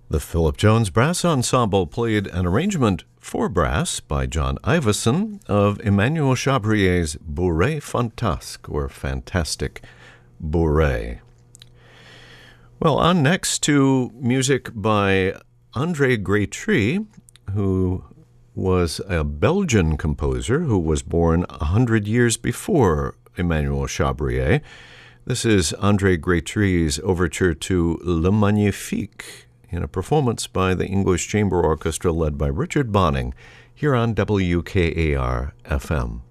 The Philip Jones Brass Ensemble played an arrangement for brass by John Iveson of Emmanuel Chabrier's Bourrée Fantasque, or Fantastic Bourrée. Well, on next to music by André Grétry, who was a Belgian composer who was born 100 years before Emmanuel Chabrier. This is André Grétry's overture to Le Magnifique, in a performance by the English Chamber Orchestra led by Richard Bonning, here on WKAR-FM.